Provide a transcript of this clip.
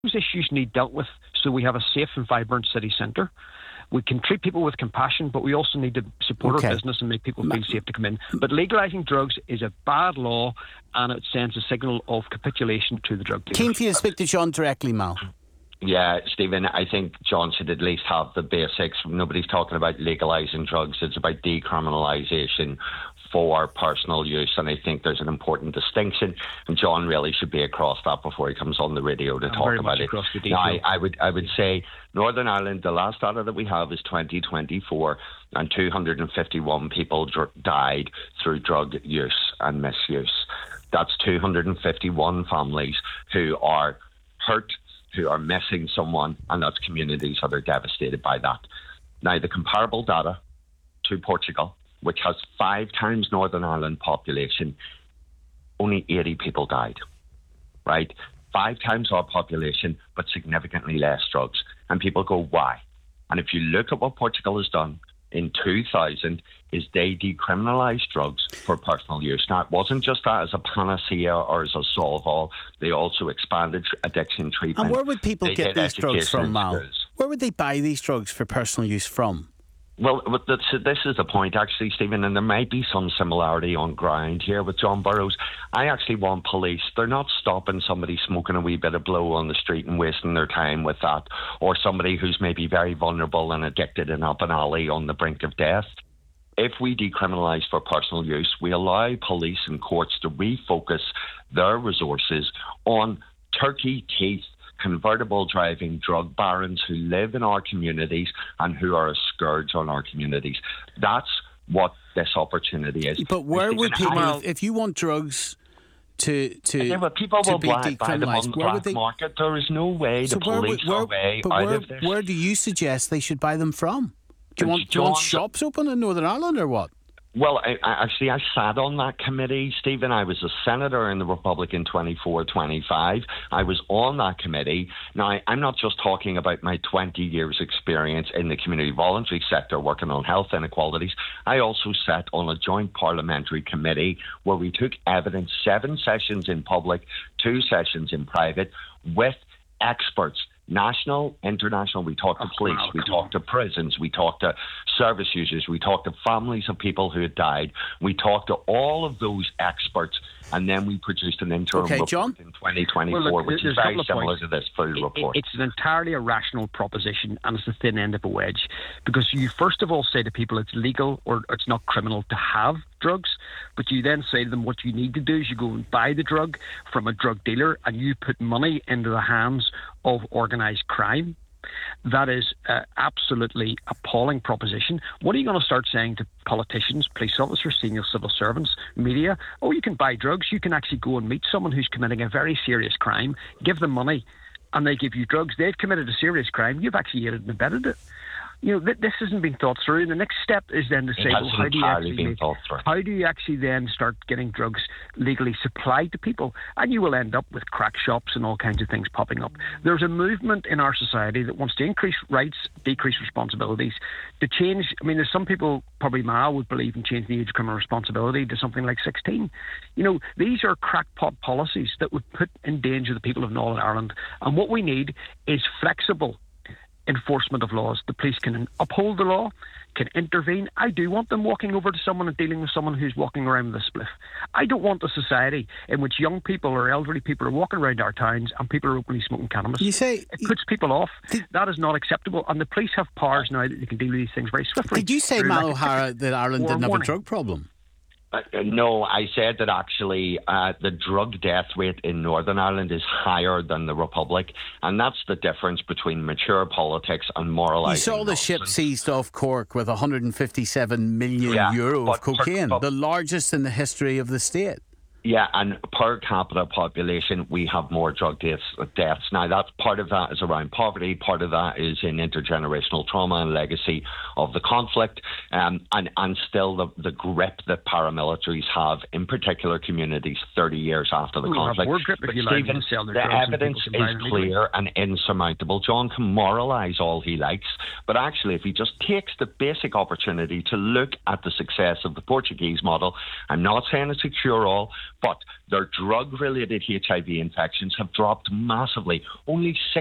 those issues need dealt with so we have a safe and vibrant city centre. We can treat people with compassion, but we also need to support our business and make people feel safe to come in. But legalising drugs is a bad law, and it sends a signal of capitulation to the drug dealers. Keen for you to speak to John directly, Mal. Yeah, Stephen, I think John should at least have the basics. Nobody's talking about legalising drugs. It's about decriminalisation for personal use, and I think there's an important distinction, and John really should be across that before he comes on the radio to talk about it. Now, I would say Northern Ireland, the last data that we have is 2024, and 251 people died through drug use and misuse. That's 251 families who are hurt, who are missing someone, and that's communities that are devastated by that. Now, the comparable data to Portugal, which has 5 times Northern Ireland population, only 80 people died, right? 5 times our population, but significantly less drugs. And people go, why? And if you look at what Portugal has done in 2000, is they decriminalised drugs for personal use. Now, it wasn't just that as a panacea or as a solve-all. They also expanded addiction treatment. And where would people get these drugs from, Mal? Where would they buy these drugs for personal use from? Well, this is the point, actually, Stephen, and there might be some similarity on ground here with John Burrows. I actually want police. They're not stopping somebody smoking a wee bit of blow on the street and wasting their time with that, or somebody who's maybe very vulnerable and addicted and up an alley on the brink of death. If we decriminalise for personal use, we allow police and courts to refocus their resources on turkey teeth, convertible driving drug barons who live in our communities and who are a scourge on our communities. That's what this opportunity is. But where would people, if you want drugs to people will be buy them on the black they, market. There is no way the police are way out of this. Where do you suggest they should buy them from? Do you want shops open in Northern Ireland or what? Well, I sat on that committee, Stephen. I was a senator in the Republican 24-25. I was on that committee. Now, I'm not just talking about my 20 years experience in the community voluntary sector working on health inequalities. I also sat on a joint parliamentary committee where we took evidence, 7 sessions in public, 2 sessions in private, with experts. National, international, we talked to police, we talked to prisons, we talked to service users, we talked to families of people who had died, we talked to all of those experts, and then we produced an interim report John? in 2024, which is very similar to this full report. It's an entirely irrational proposition, and it's the thin end of a wedge, because you first of all say to people it's legal or it's not criminal to have drugs, but you then say to them what you need to do is you go and buy the drug from a drug dealer and you put money into the hands of organised crime. That is absolutely appalling proposition. What are you going to start saying to politicians, police officers, senior civil servants, media? Oh, you can buy drugs. You can actually go and meet someone who's committing a very serious crime, give them money, and they give you drugs. They've committed a serious crime. You've actually aided and abetted it. You know, this hasn't been thought through. And the next step is then to say, well, how do you actually then start getting drugs legally supplied to people? And you will end up with crack shops and all kinds of things popping up. There's a movement in our society that wants to increase rights, decrease responsibilities, to change. I mean, there's some people, probably Mal would believe in changing the age of criminal responsibility to something like 16. You know, these are crackpot policies that would put in danger the people of Northern Ireland. And what we need is flexible enforcement of laws. The police can uphold the law, can intervene. I do want them walking over to someone and dealing with someone who's walking around with a spliff. I don't want a society in which young people or elderly people are walking around our towns and people are openly smoking cannabis. It puts people off. That is not acceptable, and the police have powers now that they can deal with these things very swiftly. Did you say, Mal O'Hara, that Ireland didn't have a drug problem? No, I said that actually the drug death rate in Northern Ireland is higher than the Republic, and that's the difference between mature politics and moralising. You saw the ship seized off Cork with 157 million euro of cocaine, the largest in the history of the state. Yeah, and per capita population, we have more drug deaths. Now, that's part of that is around poverty. Part of that is in intergenerational trauma and legacy of the conflict, and still the grip that paramilitaries have in particular communities 30 years after the conflict. But Stephen, the evidence is clear and insurmountable. John can moralise all he likes, but actually, if he just takes the basic opportunity to look at the success of the Portuguese model, I'm not saying it's a cure-all, but their drug-related HIV infections have dropped massively. Only